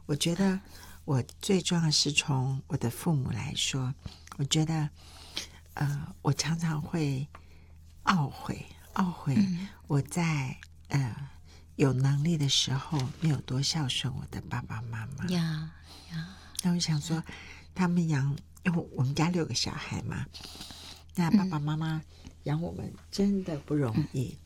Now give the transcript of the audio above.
我觉得我最重要是从我的父母来说，我觉得我常常会懊悔我在有能力的时候没有多孝顺我的爸爸妈妈呀。 那我想说他们因为我们家6个小孩嘛，那爸爸妈妈养我们真的不容易，